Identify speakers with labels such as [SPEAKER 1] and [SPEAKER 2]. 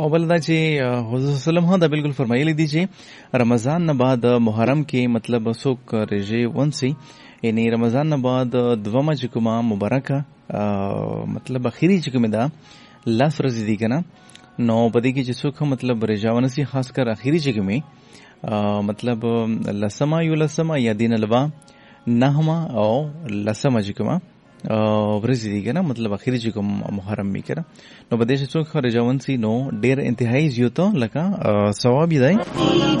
[SPEAKER 1] او بل دا چې حضور سلام هم دا بالکل فرمایلی دي چې رمضان نه بعد محرم کې مطلب څوک رژې ونسي، یعنی رمضان نه بعد دومه چې کومه مبارکه مطلب اخیری چې کومه ده لاس ورځې دي کنه، نو په دې کې چې څوک مطلب رژه ونسي، خاص کر اخیری چې کومه مطلب لسما یو لسما یا دین الوا نهما او لسما چې کومه ورځې دي کنه، مطلب اخیری چې کوم محرم می کنه، نو په دې چې څوک رژه ونسي نو ډیر انتهایی زیاته لکه ثواب دی.